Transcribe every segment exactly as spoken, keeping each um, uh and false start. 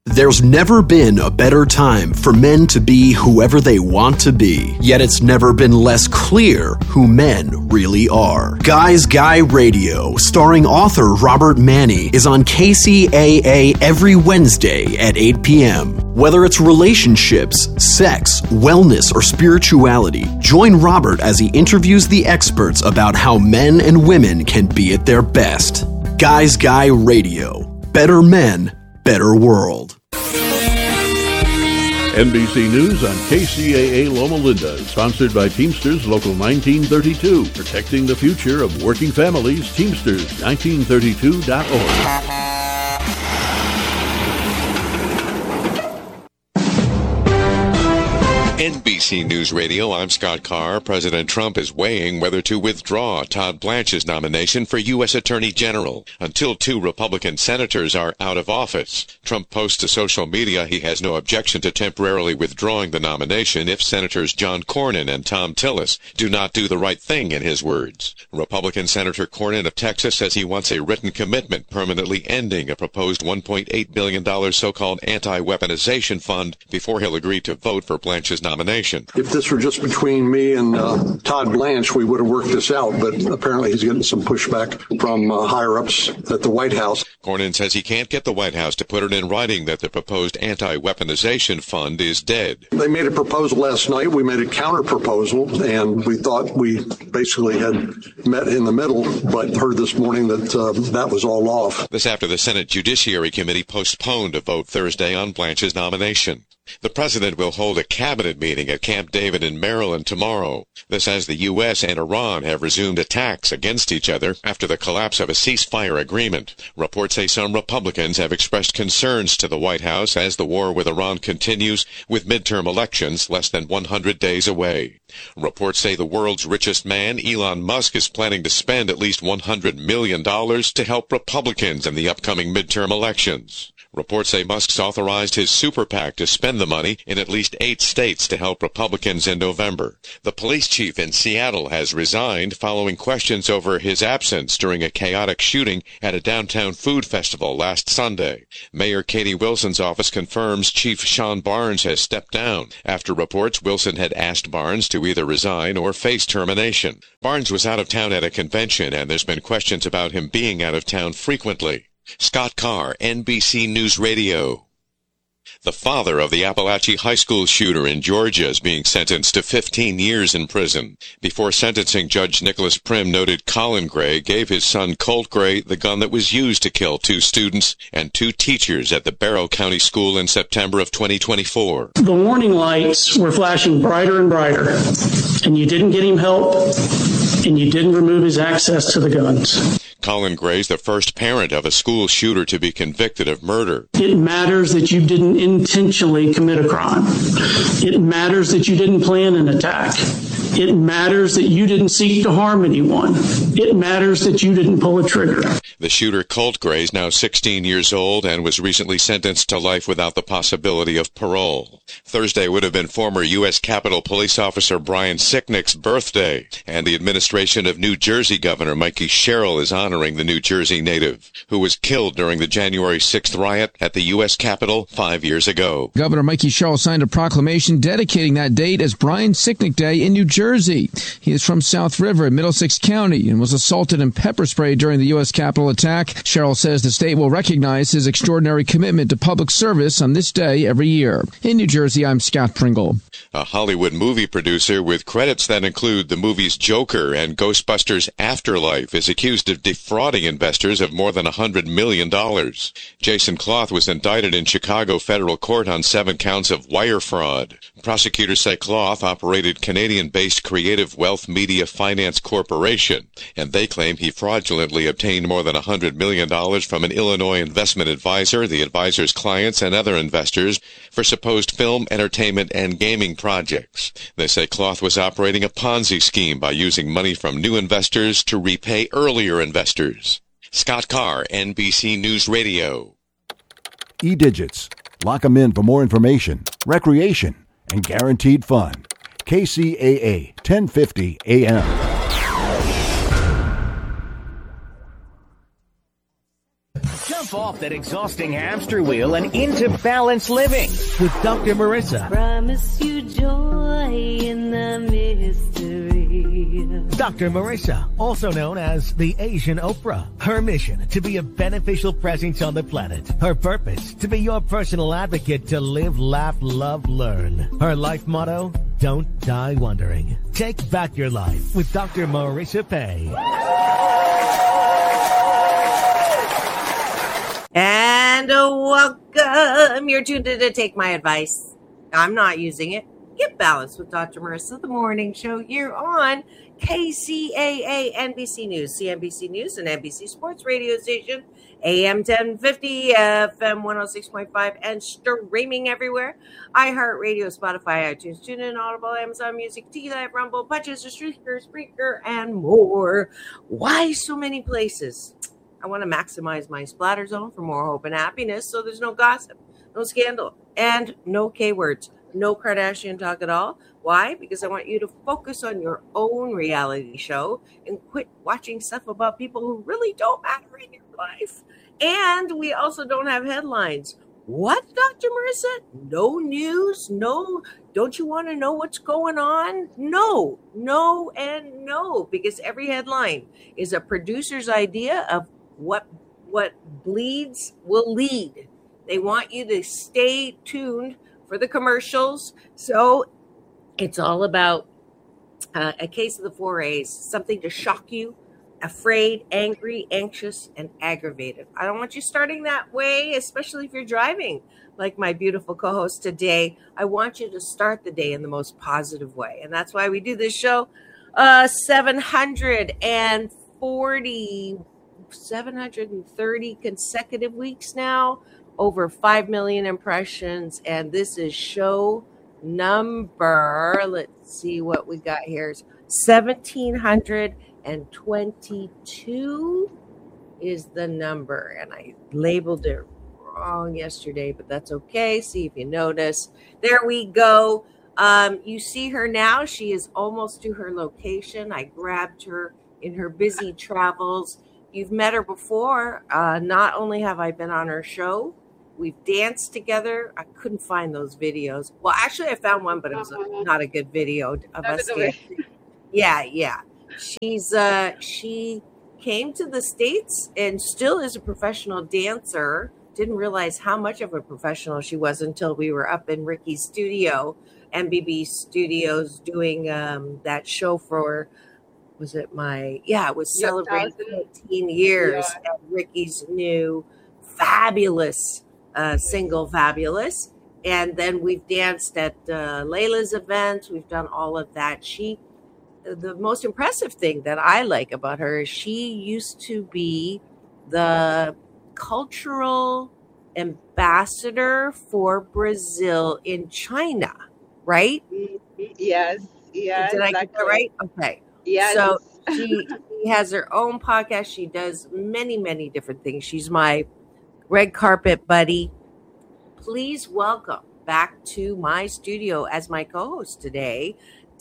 There's never been a better time for men to be whoever they want to be, yet it's never been less clear who men really are. Guys Guy Radio, starring author Robert Manni, is on K C A A every Wednesday at eight p.m. Whether it's relationships, sex, wellness, or spirituality, join Robert as he interviews the experts about how men and women can be at their best. Guys Guy Radio. Better men, better world. N B C News on K C A A Loma Linda, sponsored by Teamsters Local nineteen thirty-two, protecting the future of working families. Teamsters nineteen thirty-two dot org. N B C News Radio, I'm Scott Carr. President Trump is weighing whether to withdraw Todd Blanche's nomination for U S Attorney General until two Republican senators are out of office. Trump posts to social media he has no objection to temporarily withdrawing the nomination if Senators John Cornyn and Thom Tillis do not do the right thing, in his words. Republican Senator Cornyn of Texas says he wants a written commitment permanently ending a proposed one point eight billion dollars so-called anti-weaponization fund before he'll agree to vote for Blanche's nomination. If this were just between me and uh, Todd Blanche, we would have worked this out, but apparently he's getting some pushback from uh, higher-ups at the White House. Cornyn says he can't get the White House to put it in writing that the proposed anti-weaponization fund is dead. They made a proposal last night. We made a counter-proposal, and we thought we basically had met in the middle, but heard this morning that uh, that was all off. This after the Senate Judiciary Committee postponed a vote Thursday on Blanche's nomination. The president will hold a cabinet meeting at Camp David in Maryland tomorrow. This as the U S and Iran have resumed attacks against each other after the collapse of a ceasefire agreement. Reports say some Republicans have expressed concerns to the White House as the war with Iran continues, with midterm elections less than one hundred days away. Reports say the world's richest man, Elon Musk, is planning to spend at least one hundred million dollars to help Republicans in the upcoming midterm elections. Reports say Musk's authorized his super PAC to spend the money in at least eight states to help Republicans in November. The police chief in Seattle has resigned following questions over his absence during a chaotic shooting at a downtown food festival last Sunday. Mayor Katie Wilson's office confirms Chief Sean Barnes has stepped down after reports Wilson had asked Barnes to either resign or face termination. Barnes was out of town at a convention, and there's been questions about him being out of town frequently. Scott Carr, N B C News Radio. The father of the Appalachia High School shooter in Georgia is being sentenced to fifteen years in prison. Before sentencing, Judge Nicholas Prim noted Colin Gray gave his son Colt Gray the gun that was used to kill two students and two teachers at the Barrow County School in September of twenty twenty-four. The warning lights were flashing brighter and brighter, and you didn't get him help, and you didn't remove his access to the guns. Colin Gray's the first parent of a school shooter to be convicted of murder. It matters that you didn't intentionally commit a crime. It matters that you didn't plan an attack. It matters that you didn't seek to harm anyone. It matters that you didn't pull a trigger. The shooter, Colt Gray, is now sixteen years old and was recently sentenced to life without the possibility of parole. Thursday would have been former U S Capitol Police Officer Brian Sicknick's birthday, and the administration of New Jersey Governor Mikey Sherrill is honoring the New Jersey native who was killed during the January sixth riot at the U S Capitol five years ago. Governor Mikey Sherrill signed a proclamation dedicating that date as Brian Sicknick Day in New Jersey. He is from South River in Middlesex County and was assaulted and pepper sprayed during the U S Capitol attack. Sherrill says the state will recognize his extraordinary commitment to public service on this day every year. In New Jersey, I'm Scott Pringle. A Hollywood movie producer with credits that include the movies Joker and Ghostbusters Afterlife is accused of defrauding investors of more than one hundred million dollars. Jason Cloth was indicted in Chicago federal court on seven counts of wire fraud. Prosecutors say Cloth operated Canadian-based Creative Wealth Media Finance Corporation, and they claim he fraudulently obtained more than one hundred million dollars from an Illinois investment advisor, the advisor's clients, and other investors for supposed film, entertainment, and gaming projects. They say Cloth was operating a Ponzi scheme by using money from new investors to repay earlier investors. Scott Carr, N B C News Radio. E-Digits. Lock them in for more information, recreation, and guaranteed fun. K C A A, ten fifty A M. Jump Get off that exhausting hamster wheel and into balanced living with Doctor Marissa. Promise you joy in the mystery. Doctor Marissa, also known as the Asian Oprah. Her mission, to be a beneficial presence on the planet. Her purpose, to be your personal advocate to live, laugh, love, learn. Her life motto, don't die wondering. Take back your life with Doctor Marissa Pay. And uh, welcome. You're tuned in to Take My Advice. I'm not using it. Get Balanced with Doctor Marissa, the morning show here on K C A A, N B C News, C N B C News, and N B C Sports radio station, A M ten fifty, F M one oh six point five, and streaming everywhere. iHeartRadio, Spotify, iTunes, TuneIn, Audible, Amazon Music, T-Live, Rumble, Punches, Spreaker, Spreaker, and more. Why so many places? I want to maximize my splatter zone for more hope and happiness, so there's no gossip, no scandal, and no K-words, no Kardashian talk at all. Why? Because I want you to focus on your own reality show and quit watching stuff about people who really don't matter in your life. And we also don't have headlines. What, Doctor Marissa? No news? No? Don't you want to know what's going on? No, no, and no, because every headline is a producer's idea of what what bleeds will lead. They want you to stay tuned for the commercials. So it's all about uh, a case of the four A's, something to shock you, afraid, angry, anxious, and aggravated. I don't want you starting that way, especially if you're driving, like my beautiful co-host today. I want you to start the day in the most positive way. And that's why we do this show uh, seven hundred forty, seven hundred thirty consecutive weeks now, over five million impressions. And this is show number, let's see what we got here, seventeen twenty-two is the number. And I labeled it wrong yesterday, but that's okay. See if you notice. There we go. Um, you see her now. She is almost to her location. I grabbed her in her busy travels. You've met her before. Uh, not only have I been on her show, we've danced together. I couldn't find those videos. Well, actually, I found one, but it was a, not a good video of us dancing. Yeah, yeah. She's uh, she came to the States and still is a professional dancer. Didn't realize how much of a professional she was until we were up in Ricky's studio, M B B Studios, doing um, that show for. Was it my, yeah, it was celebrating fifteen years yeah. at Ricky's new fabulous uh, single, Fabulous. And then we've danced at uh, Layla's event. We've done all of that. She, the most impressive thing that I like about her is she used to be the cultural ambassador for Brazil in China, right? Yes, yes. Did I exactly. get that right? Okay. Yes. So she, she has her own podcast. She does many, many different things. She's my red carpet buddy. Please welcome back to my studio as my co-host today,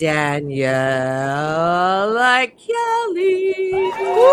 Daniela Kelly.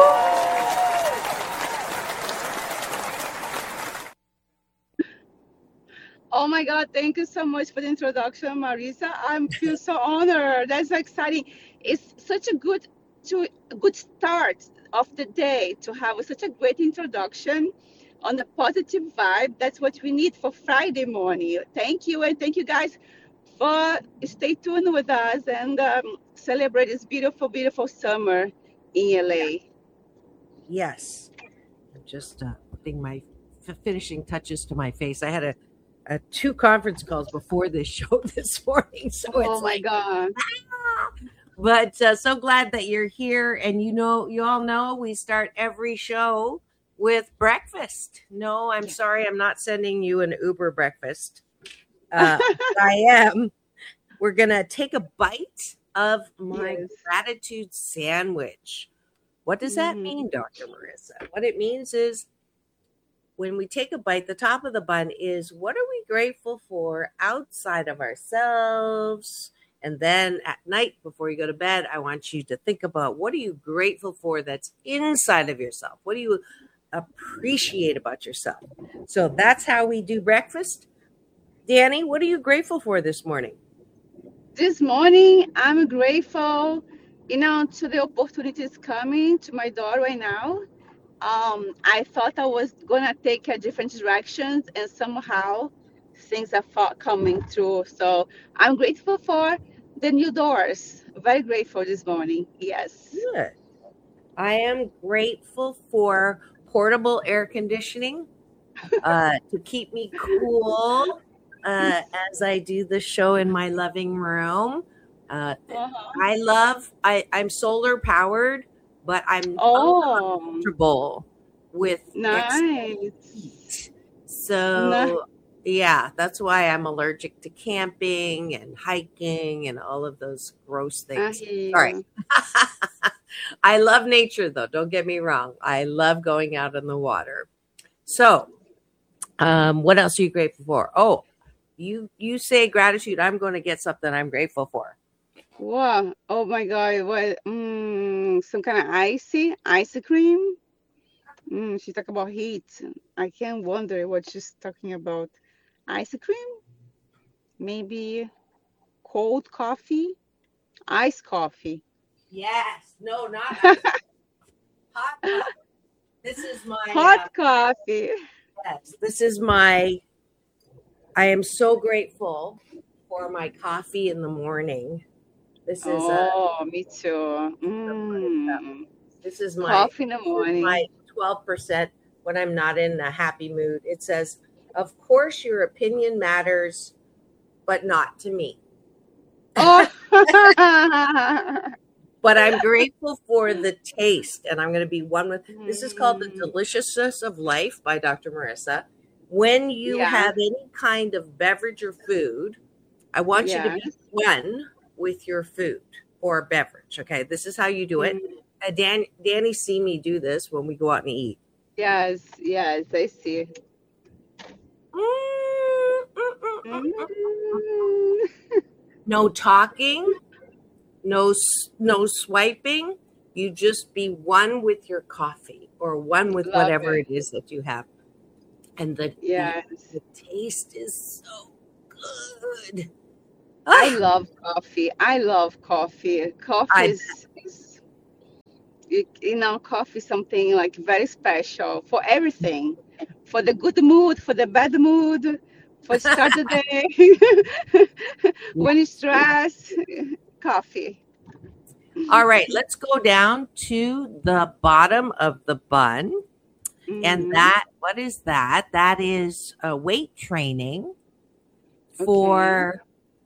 Oh my God, thank you so much for the introduction, Marissa. I feel so honored. That's so exciting. It's such a good to a good start of the day to have such a great introduction on a positive vibe. That's what we need for Friday morning. Thank you, and thank you guys for stay tuned with us and um, celebrate this beautiful, beautiful summer in L A. Yes. I'm just uh, putting my f- finishing touches to my face. I had a Uh, two conference calls before this show this morning, so it's oh my like, God. Ah! But uh, so glad that you're here. And you know, you all know we start every show with breakfast. No, I'm sorry, I'm not sending you an Uber breakfast. Uh, I am. We're gonna take a bite of my yes. gratitude sandwich. What does that mm. mean, Doctor Marissa? What it means is, when we take a bite, the top of the bun is what are we grateful for outside of ourselves? And then at night, before you go to bed, I want you to think about what are you grateful for that's inside of yourself? What are you appreciate about yourself. So that's how we do breakfast. Danny, what are you grateful for this morning? This morning, I'm grateful, you know, to the opportunities coming to my door right now. Um, I thought I was gonna take a different directions, and somehow things are fa- coming through. So I'm grateful for the new doors. Very grateful this morning. Yes. Good. I am grateful for portable air conditioning uh, to keep me cool uh, as I do the show in my living room. Uh, Uh-huh. I love, I, I'm solar powered, but I'm Oh, uncomfortable with excess nice. heat. So, Nice. yeah, that's why I'm allergic to camping and hiking and all of those gross I things. hear Sorry. you. I love nature, though. Don't get me wrong. I love going out in the water. So, um, what else are you grateful for? Oh, you you say gratitude. I'm going to get something I'm grateful for. Wow. Oh my God. What? Mm, some kind of icy ice cream. Mm, she talk about heat. I can't wonder what she's talking about. Ice cream? Maybe cold coffee? Iced coffee. Yes. No, not ice. Hot coffee. This is my uh, Hot coffee. yes. This is my. I am so grateful for my coffee in the morning. This is a. Oh, me too. Mm. This is my. Coffee in the This is morning. my twelve percent when I'm not in a happy mood. It says, "Of course, your opinion matters, but not to me." Oh. But I'm grateful for the taste, and I'm going to be one with. This is called The Deliciousness of Life by Doctor Marissa. When you Yeah. have any kind of beverage or food, I want you to be Yes. one with your food or beverage. Okay, this is how you do it. Mm. Uh, Dan, Danny, see me do this when we go out and eat. Yes, yes, I see. Mm, mm, mm, mm, mm. Mm. No talking, no s- no swiping. You just be one with your coffee or one with Love whatever it. it is that you have, and the the, Yes. the taste is so good. I Ah, love coffee. I love coffee. Coffee I is, is you, you know, coffee is something like very special for everything. For the good mood, for the bad mood, for start the day. When you stress, coffee. All right, let's go down to the bottom of the bun. And Mhm. that, what is that? That is uh, weight training Okay. for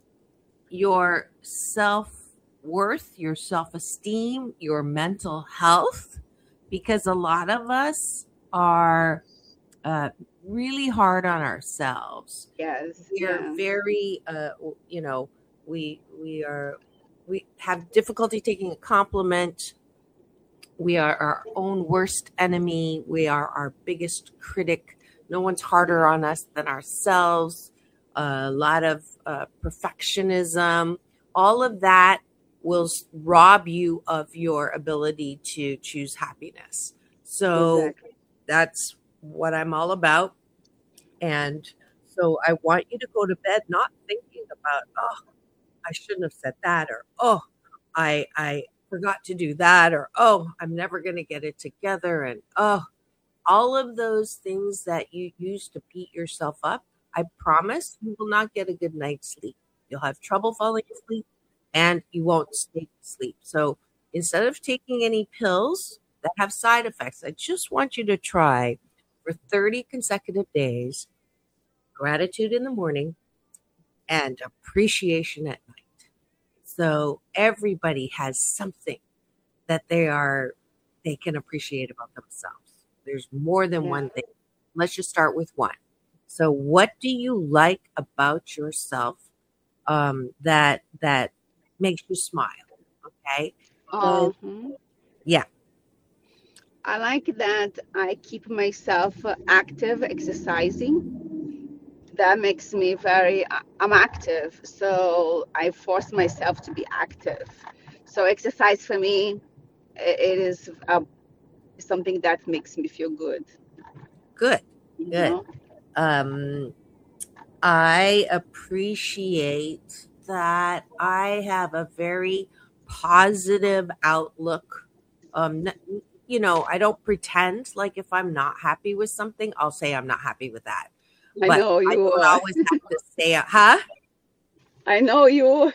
your self worth, your self esteem, your mental health, because a lot of us are uh, really hard on ourselves. Yes. We are Yeah. very, uh, you know, we we are we have difficulty taking a compliment. We are our own worst enemy. We are our biggest critic. No one's harder on us than ourselves. A lot of uh, perfectionism. All of that will s- rob you of your ability to choose happiness. So Exactly. that's what I'm all about. And so I want you to go to bed not thinking about, oh, I shouldn't have said that, or oh, I I forgot to do that, or oh, I'm never going to get it together, and oh, all of those things that you use to beat yourself up. I promise you will not get a good night's sleep. You'll have trouble falling asleep, and you won't stay asleep. So instead of taking any pills that have side effects, I just want you to try for thirty consecutive days gratitude in the morning and appreciation at night. So everybody has something that they are they can appreciate about themselves. There's more than Yeah. one thing. Let's just start with one. So what do you like about yourself um, that that makes you smile? Okay. So Uh-huh. yeah. I like that I keep myself uh, active, exercising. That makes me very, I- I'm active. So I force myself to be active. So exercise for me, i- it is a something that makes me feel good. Good, You good. know? Um, I appreciate that I have a very positive outlook. Um, n- you know, I don't pretend like if I'm not happy with something, I'll say I'm not happy with that. I But know I you don't are. always have to say, huh? I know you.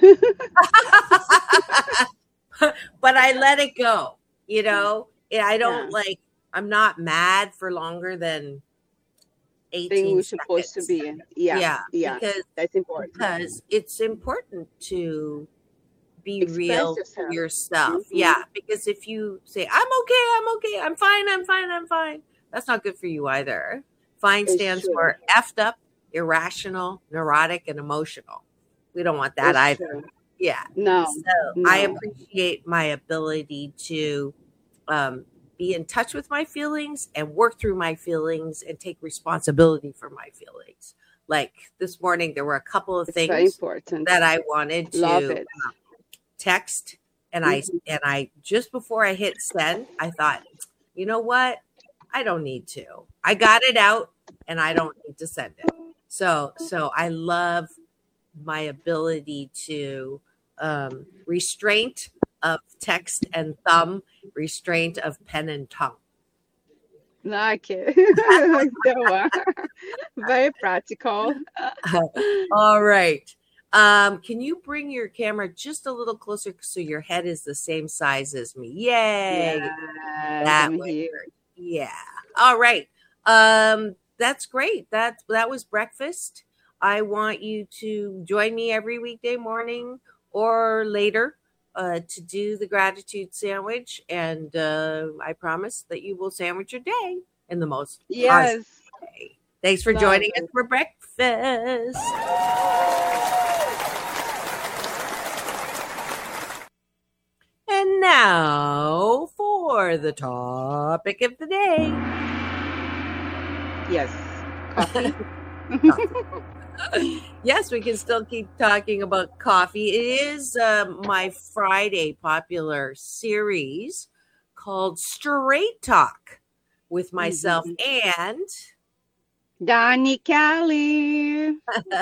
But I let it go. You know, Yeah, I Yeah. don't like, I'm not mad for longer than Thing eighteen we're supposed to seconds. be. Yeah. Yeah, Yeah. because That's important. because it's important to be Express real to yourself. yourself. Mhm. Yeah, because if you say I'm okay, I'm okay, I'm fine, I'm fine, I'm fine, that's not good for you either. Fine It's stands true. for effed up, irrational, neurotic, and emotional. We don't want that It's either. true. Yeah. No. So I No. appreciate my ability to um, be in touch with my feelings and work through my feelings and take responsibility for my feelings. Like this morning, there were a couple of It's very things important. that I wanted Love to it. um, text, and I Mhm. and I just before I hit send, I thought, you know what? I don't need to. I got it out, and I don't need to send it. So so I love my ability to um, restraint of text and thumb, restraint of pen and tongue. Like it. I like that one. Very practical. All right. Um, can you bring your camera just a little closer so your head is the same size as me? Yay. Yes, That I'm way. here. Yeah. All right. Um, that's great. That that was breakfast. I want you to join me every weekday morning or later uh, to do the gratitude sandwich, and uh, I promise that you will sandwich your day in the most positive Yes. way. Thanks for Love joining us it. for breakfast. And now for the topic of the day. Yes. Coffee. Yes, we can still keep talking about coffee. It is uh, my Friday popular series called Straight Talk with myself and Donnie Kelly.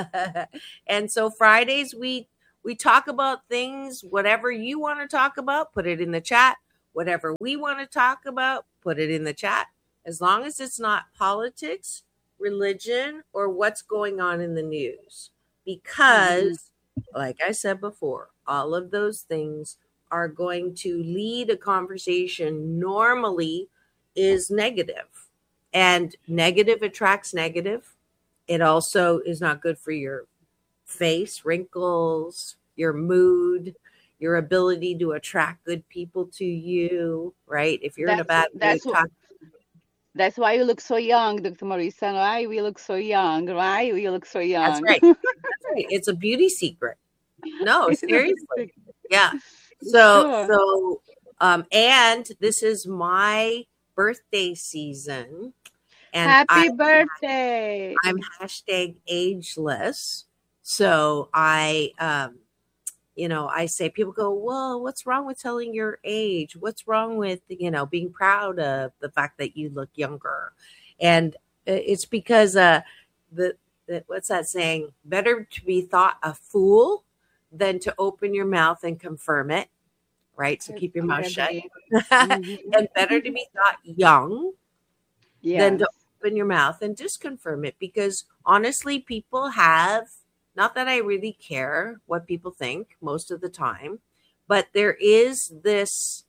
and so Fridays we we talk about things, whatever you want to talk about, put it in the chat. Whatever we want to talk about, put it in the chat. As long as it's not politics, religion, or what's going on in the news. Because, like I said before, all of those things are going to lead a conversation normally is negative. And negative attracts negative. It also is not good for your face, wrinkles, your mood, your ability to attract good people to you, right? If you're in a bad That's mood, that's what talk that's why you look so young, Doctor Marisa. Right? We look so young, right? We look so That's young. right. That's right. It's a beauty secret. No, It's a seriously. basic- Yeah. So Sure. so um and this is my birthday season, and I Happy birthday. I'm hashtag ageless. So I um you know, I say people go, well, what's wrong with telling your age? What's wrong with, you know, being proud of the fact that you look younger? And uh, it's because uh the, the what's that saying? Better to be thought a fool than to open your mouth and confirm it. Right? So keep your mouth shut. Baby. And better to be thought young than Yes. to open your mouth and just confirm it, because honestly, people have, not that I really care what people think most of the time, but there is this,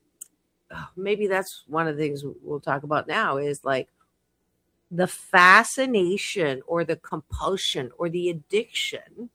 oh, maybe that's one of the things we'll talk about now is like the fascination or the compulsion or the addiction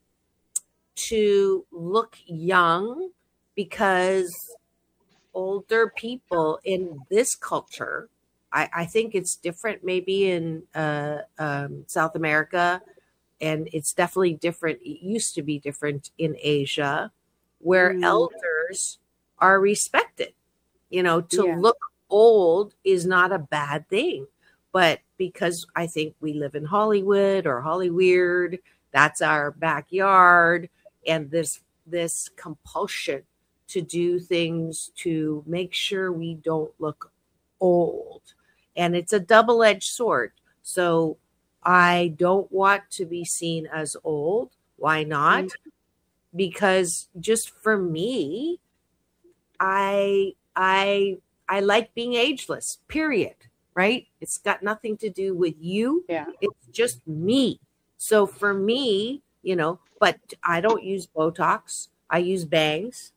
to look young, because older people in this culture, I, I think it's different maybe in uh, um, South America, and it's definitely different. It used to be different in Asia, where Mm. elders are respected. You know, to Yeah. look old is not a bad thing. But because I think we live in Hollywood or Hollyweird, that's our backyard, and this this compulsion to do things to make sure we don't look old. And it's a double-edged sword. So I don't want to be seen as old. Why not? Mm-hmm. Because just for me, I I I like being ageless, period. Right? It's got nothing to do with you. Yeah. It's just me. So for me, you know, but I don't use Botox. I use bangs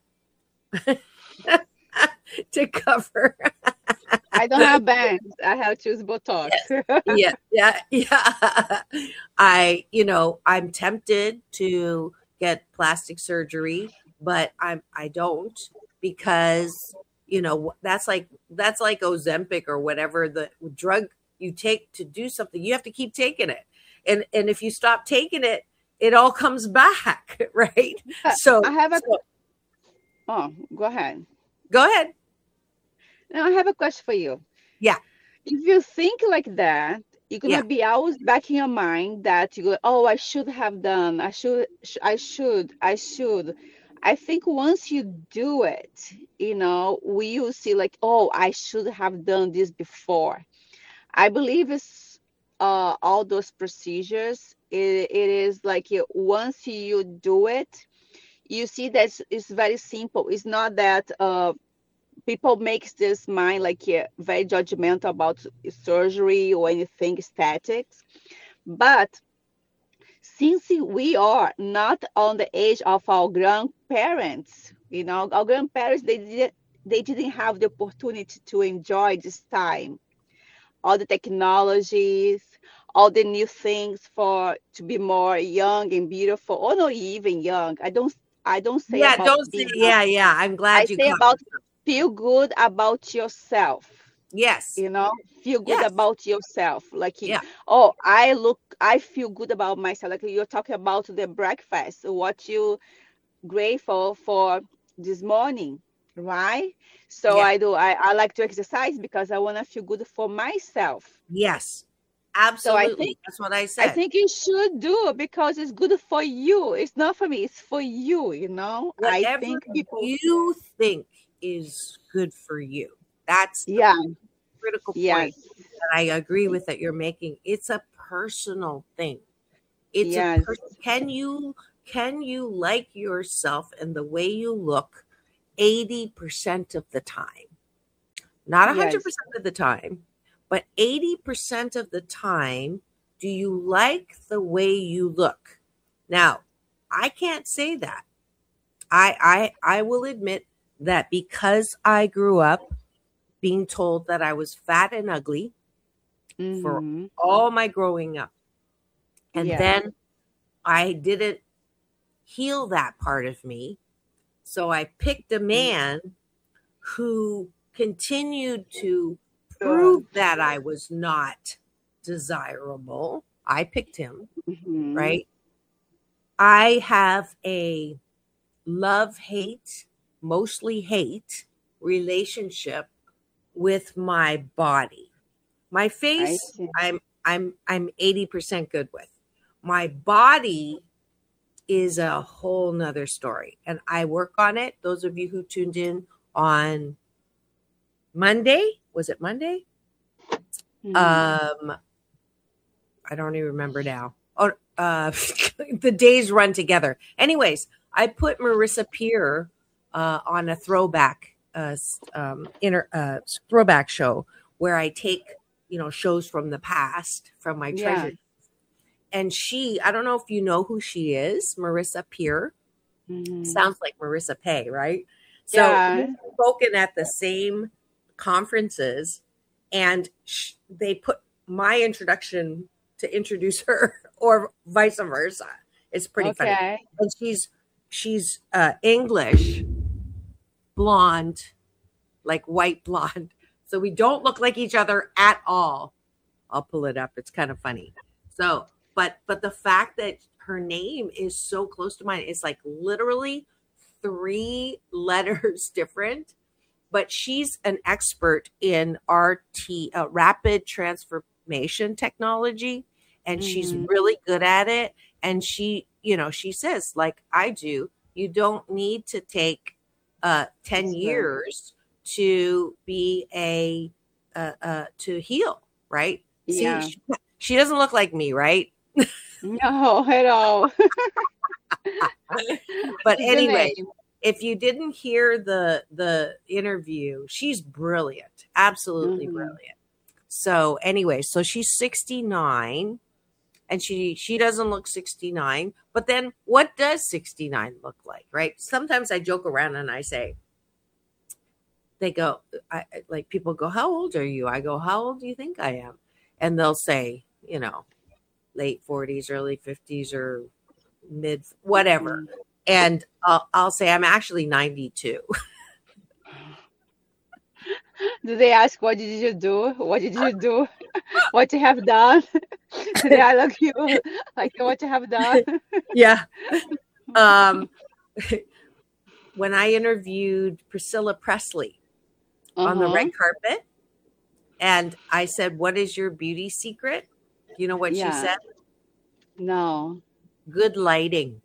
to cover. I don't have bangs. I have to use Botox. yeah, yeah, yeah. I, you know, I'm tempted to get plastic surgery, but I'm I don't because, you know, that's like that's like Ozempic or whatever the drug you take to do something. You have to keep taking it. And and if you stop taking it, it all comes back, right? So I have a so, Oh, go ahead. Go ahead. Now I have a question for you. Yeah. If you think like that, you're gonna Yeah. be always back in your mind that you go, oh, I should have done, I should, sh- I should, I should. I think once you do it, you know, we will see like, oh, I should have done this before. I believe it's uh, all those procedures. It, it is like you, once you do it, you see that it's, it's very simple. It's not that uh, people makes this mind like yeah, very judgmental about surgery or anything aesthetics. But since we are not on the age of our grandparents, you know, our grandparents, they didn't, they didn't have the opportunity to enjoy this time. All the technologies, all the new things for to be more young and beautiful, or not even young. I don't, I don't say Yeah, about don't say being yeah, young. yeah. I'm glad I you say caught about it. feel good about yourself. Yes. You know, feel good Yes. about yourself. Like, you- Yeah. oh, I look, I feel good about myself. Like you're talking about the breakfast, what you grateful for this morning, right? So Yeah. I do, I, I like to exercise because I want to feel good for myself. Yes. So I Absolutely. think, That's what I I said. think you should do it because it's good for you. It's not for me, it's for you, you know? I Whatever think people, you think is good for you. That's the yeah, critical point yes, that I agree with that you're making. It's a personal thing. It's a yes, per- can you can you like yourself and the way you look eighty percent of the time? Not one hundred percent yes, of the time, but eighty percent of the time, do you like the way you look? Now, I can't say that. I I I will admit that because I grew up being told that I was fat and ugly for mm-hmm. all my growing up. And Yeah, then I didn't heal that part of me. So I picked a man who continued to prove that I was not desirable. I picked him, mm-hmm. right? I have a love-hate, mostly hate relationship with my body. My I face, see. I'm I'm I'm eighty percent good with. My body is a whole nother story. And I work on it. Those of you who tuned in on Monday, was it Monday? Mm. Um, I don't even remember now. Oh, uh, the days run together. Anyways, I put Marissa Peer uh, on a throwback, uh, um, inter, uh, throwback show where I take, you know, shows from the past from my Yeah. treasure. And she, I don't know if you know who she is, Marissa Peer. Mhm. Sounds like Marissa Pay, right? So Yeah. we've spoken at the same conferences, and sh- they put my introduction to introduce her, or vice versa. It's pretty funny. Okay. And she's she's uh, English, blonde, like white blonde. So we don't look like each other at all. I'll pull it up. It's kind of funny. So, but but the fact that her name is so close to mine, it's like literally three letters different. But she's an expert in R T, uh, rapid transformation technology, and she's Mhm. really good at it. And she, you know, she says, like I do, you don't need to take uh, ten That's true. years to be a uh, uh, to heal, right? Yeah. See, she, she doesn't look like me, right? No, at all. But The anyway, name. if you didn't hear the the interview, she's brilliant, absolutely Mhm. brilliant. So anyway, so she's sixty-nine, and she she doesn't look sixty-nine. But then, what does sixty-nine look like, right? Sometimes I joke around and I say, they go, I I- like people go, "How old are you?" I go, "How old do you think I am?" And they'll say, you know, late forties, early fifties, or mid whatever. And I'll, I'll say I'm actually ninety-two. Do they ask what did you do? What did you do? What you have done? Do they ask you like what you have done? Yeah. Um, when I interviewed Priscilla Presley on the Uh-huh. red carpet, and I said, "What is your beauty secret?" You know what Yeah. she said? No. Good lighting.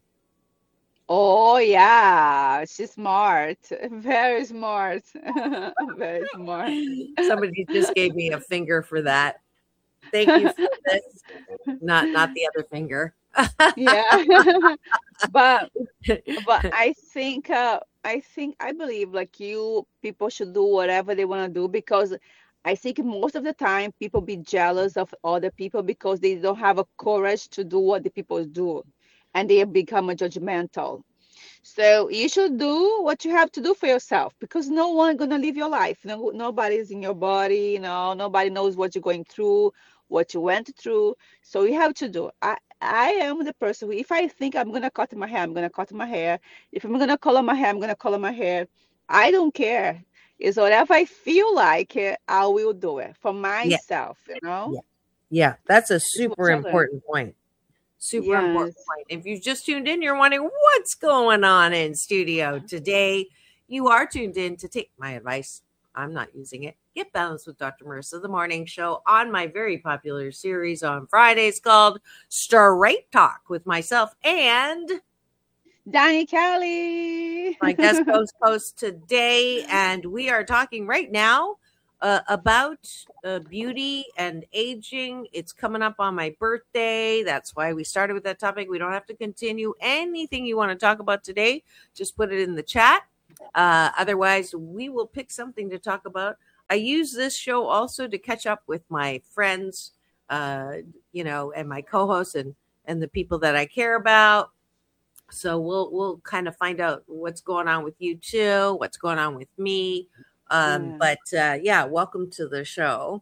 Oh yeah, she's smart. Very smart. Very smart. Somebody just gave me a finger for that. Thank you for this. Not not the other finger. Yeah. but but I think uh, I think I believe like you people should do whatever they want to do, because I think most of the time people be jealous of other people because they don't have a courage to do what the people do, and they become a judgmental. So you should do what you have to do for yourself, because no one gonna live your life. No, nobody's in your body. You know, nobody knows what you're going through, what you went through. So you have to do. I I am the person who, if I think I'm gonna cut my hair, I'm gonna cut my hair. If I'm gonna color my hair, I'm gonna color my hair. I don't care. It's whatever I feel like, eh, I will do it for Yeah. myself. You know. Yeah. Yeah. That's a It's super whatever. important point. Super important Yes. point. If you've just tuned in, you're wondering what's going on in studio today. You are tuned in to Take My Advice. I'm not using it. Get Balanced with Doctor Marissa, the morning show on my very popular series on Fridays called Straight Talk with myself and Danny Kelly. my guest host host today. And we are talking right now uh, about uh, beauty and aging. It's coming up on my birthday. That's why we started with that topic. We don't have to continue. Anything you want to talk about today, just put it in the chat. Uh, otherwise, we will pick something to talk about. I use this show also to catch up with my friends, uh, you know, and my co-hosts and and the people that I care about. So we'll we'll kind of find out what's going on with you too, what's going on with me. Um, Yeah. But uh, yeah, welcome to the show.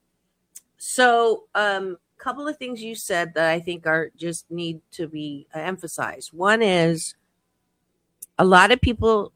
So a um, couple of things you said that I think are just need to be uh, emphasized. One is a lot of people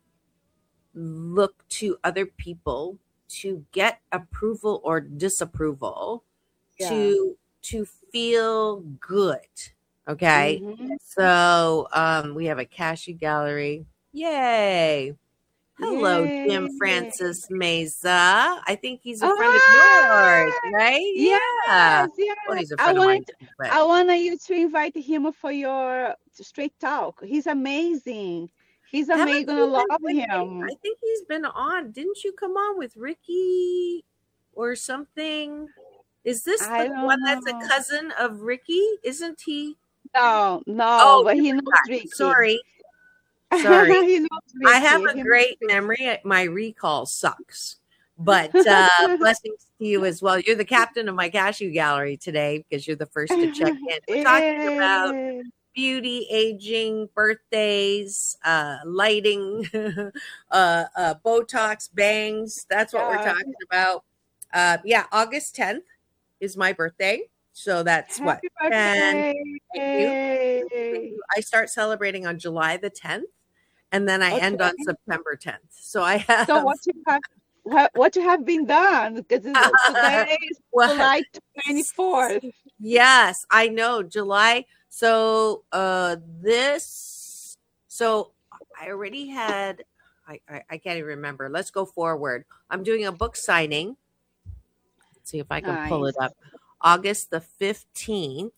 look to other people to get approval or disapproval Yeah. to to feel good. Okay. Mhm. So um, we have a Cashew Gallery. Yay. Hello, Jim Yay. Francis Meza. I think he's a friend of Ah, yours, right? yes, Yeah. yes. Well, he's a I friend of mine want too, but I want you to invite him for your straight talk. He's amazing. He's amazing. haven't You're gonna you been love with him? him. I think he's been on. Didn't you come on with Ricky or something? Is this I the don't one that's a know. cousin of Ricky? Isn't he? No, no, Oh, but he knows different guy. Ricky. Sorry. Sorry. He knows I have Ricky. a He knows great Ricky. memory. My recall sucks. But uh, blessings to you as well. You're the captain of my Cashew Gallery today because you're the first to check in. We're talking about Yay. beauty, aging, birthdays, uh, lighting, uh, uh, Botox, bangs. That's what we're Yeah. talking about. Uh, yeah, August tenth is my birthday. So that's what? Happy ten. birthday. Thank you. Thank you. I start celebrating on July the tenth, and then I end Okay. on September tenth. So I have. So what you have what, what you have been done? Because it's- today is What? July twenty-fourth. Yes, I know. July. So uh this so I already had I, I I can't even remember. Let's go forward. I'm doing a book signing. Let's see if I can pull it Nice. up. August the fifteenth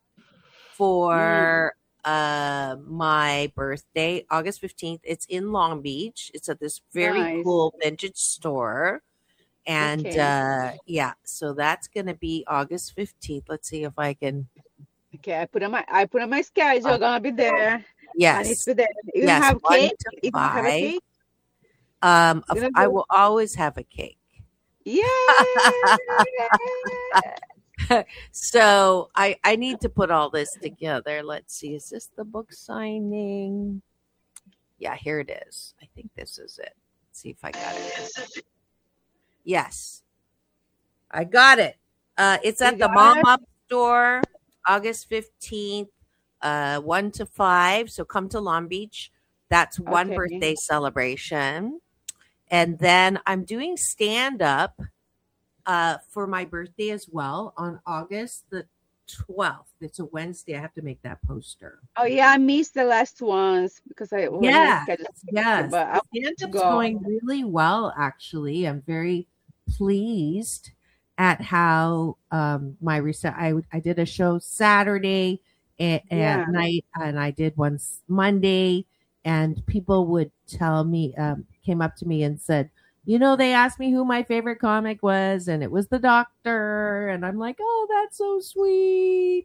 for uh my birthday, August fifteenth. It's in Long Beach. It's at this very Nice. cool vintage store. And Okay. uh, yeah, so that's going to be August fifteenth. Let's see if I can. Okay, I put on my I put on my schedule. Gonna be there. I need Yes. to be there. You Yes. have one cake? to You have a five. cake? Um, of- Gonna I be- will always have a cake. Yeah. So I I need to put all this together. Let's see. Is this the book signing? Yeah, here it is. I think this is it. Let's see if I got it. Yes, I got it. Uh, it's at You the got Mom it? Up store, August fifteenth, uh, one to five. So come to Long Beach. That's one Okay. birthday celebration. And then I'm doing stand up uh, for my birthday as well on August the twelfth. It's a Wednesday. I have to make that poster. Oh yeah, I missed the last ones because I wasn't Yeah, scheduled, yes. but I want The to stand-up's go. going really well, actually. I'm very pleased at how um, my reset. I I did a show Saturday at, Yeah. at night, and I did one s- Monday, and people would tell me, um, came up to me and said, you know, they asked me who my favorite comic was, and it was the Doctor, and I'm like, oh, that's so sweet.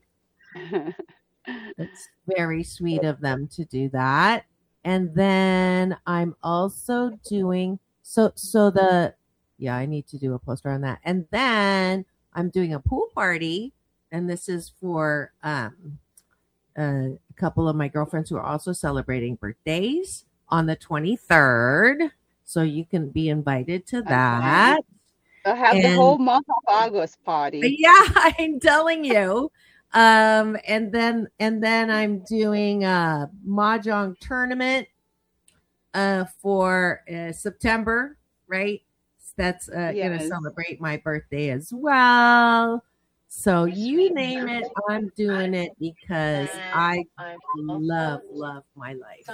It's very sweet of them to do that. And then I'm also doing so so the yeah, I need to do a poster on that. And then I'm doing a pool party, and this is for um a couple of my girlfriends who are also celebrating birthdays on the twenty-third. So you can be invited to that. I have the And- whole month of August party. Yeah, I'm telling you. Um, and then and then I'm doing a mahjong tournament uh for uh, September, right? That's uh, gonna Yes. celebrate my birthday as well. So you name it, I'm doing it because I love love my life.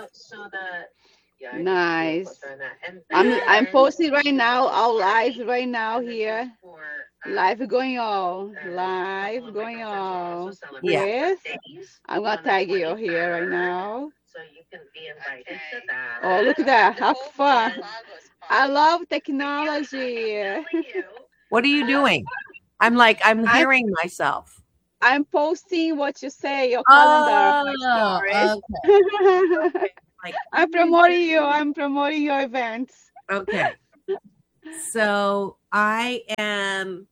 Nice. I'm I'm posting right now. Our live right now here. Live going on. Live going on. Yeah. With I'm gonna tag you here right now. So you can be invited to that. Oh, look at that. How fun. I love technology. What are you doing? I'm like I'm I- hearing myself. I'm posting what you say, your calendar. Oh, my okay. stories. Like, I'm promoting you. I'm promoting your events. okay. So I am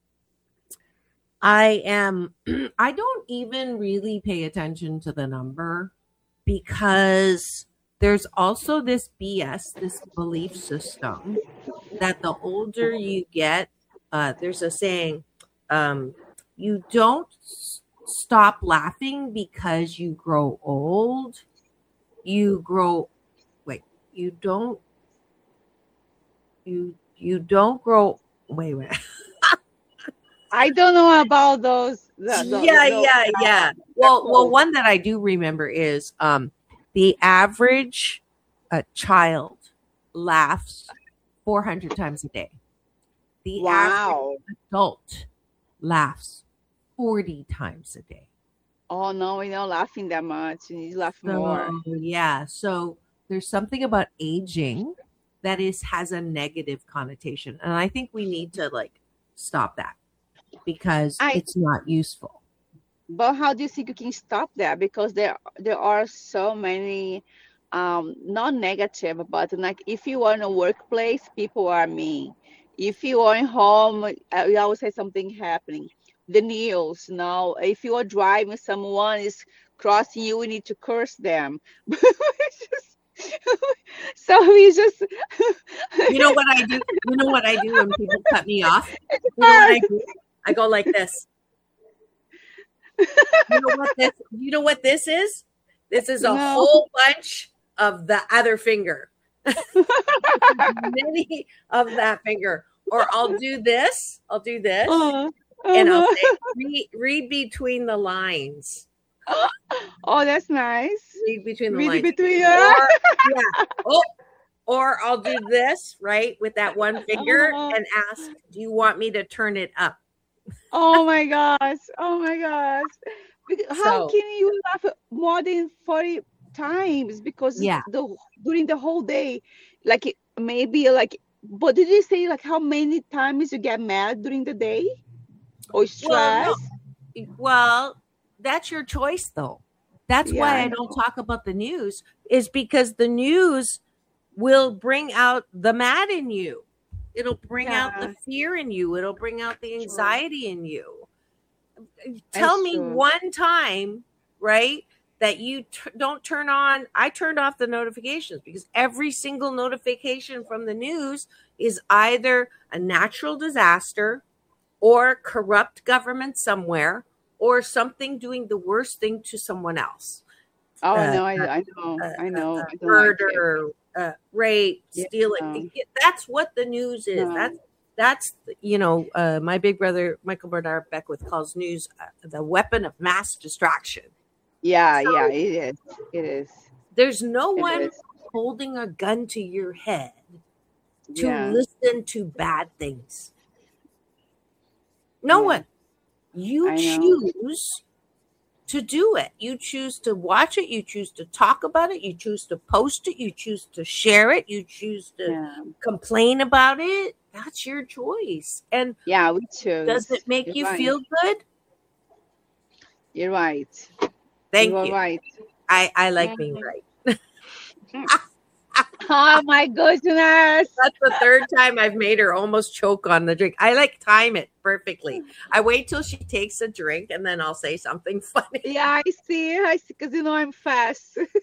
I am I don't even really pay attention to the number because there's also this B S, this belief system that the older you get, uh, there's a saying, um, you don't s- stop laughing because you grow old. You grow, wait, you don't, you you don't grow. Wait, wait. I don't know about those. the- the- yeah, those- yeah, yeah. Well, well, one that I do remember is um, the average uh, child laughs four hundred times a day. The Wow. average adult laughs forty times a day. Oh no, we're not laughing that much. You need to laugh So, more. yeah, so there's something about aging that is has a negative connotation, and I think we need to like stop that because I- it's not useful. But how do you think you can stop that? Because there there are so many um not negative, but like if you are in a workplace, people are mean. If you are in home, uh, you always say something happening. The news, now if you are driving, someone is crossing you, you need to curse them. So we just You know what I do? You know what I do when people cut me off? You know what I do? I go like this. You know what this? You know what this is? This is a No. whole bunch of the other finger. Many of that finger. Or I'll do this. I'll do this, Uh, and I'll uh-huh. say, read, read between the lines. Oh, that's nice. Read between the Read lines. between Or, your yeah. Oh, or I'll do this right with that one finger Uh-huh. and ask, "Do you want me to turn it up?" Oh my gosh. Oh my gosh. Bec- How So- can you laugh more than forty times? Because Yeah. the during the whole day, like it- maybe like but did you say like how many times you get mad during the day or stress? Well, no. well that's your choice, though. That's Yeah, why I I don't talk about the news, is because the news will bring out the mad in you. It'll bring out Yeah. the fear in you. It'll bring out the True. anxiety in you. Tell That's me true. one time, right, that you t- don't turn on. I turned off the notifications because every single notification from the news is either a natural disaster or corrupt government somewhere or something doing the worst thing to someone else. Oh Uh, no, I, I know, uh, I know. uh, I don't like it. murder, uh, rape, Yeah. stealing. That's what the news is. No. That's that's you know, uh, my big brother Michael Bernard Beckwith calls news uh, the weapon of mass distraction. Yeah, So yeah, it is. It is. there's no It one is. holding a gun to your head to Yeah. listen to bad things. No Yeah. one. You I know. choose to do it. You choose to watch it. You choose to talk about it. You choose to post it. You choose to share it. You choose to Yeah. complain about it. That's your choice. And Yeah, we choose. does it make You're you right. feel good? You're right. Thank You are you. right. I, I like Yeah. being right. Oh my goodness. That's the third time I've made her almost choke on the drink. I like time it perfectly. I wait till she takes a drink and then I'll say something funny. Yeah, I see. I see, because you know I'm fast. You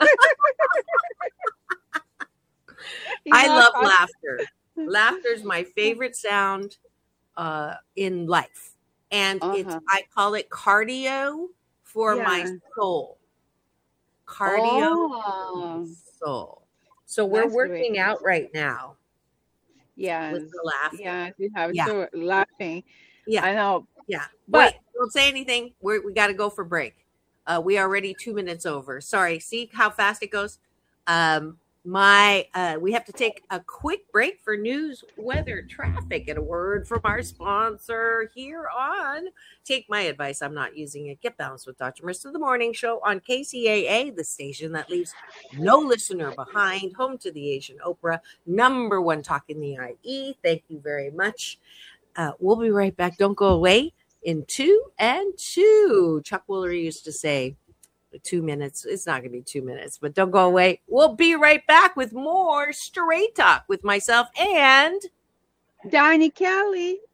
I know, love I'm fast. laughter. Laughter is my favorite sound uh, in life. And it's Uh-huh. I call it cardio for my Yeah. soul. Cardio Oh, soul. So we're that's working great. out right now Yes. with the laughter. Yes, you have Yeah. to laughing. Yeah. I know. Yeah. But Wait, don't say anything. We're, we got to go for break. Uh, we are already two minutes over. Sorry. See how fast it goes? Um, my, uh, we have to take a quick break for news, weather, traffic, and a word from our sponsor here on Take My Advice. I'm not using it. Get Balanced with Doctor Marissa, the morning show on K C A A, the station that leaves no listener behind, home to the Asian Oprah, number one talk in the I E. Thank you very much. Uh, we'll be right back. Don't go away. In two and two. Chuck Woolery used to say two minutes. It's not going to be two minutes, but don't go away. We'll be right back with more Straight Talk with myself and Danny Kelly.